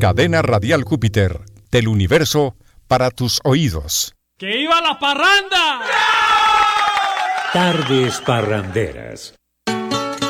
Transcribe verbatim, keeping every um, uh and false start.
Cadena Radial Júpiter, del universo para tus oídos. ¡Que iba la parranda! Tardes parranderas.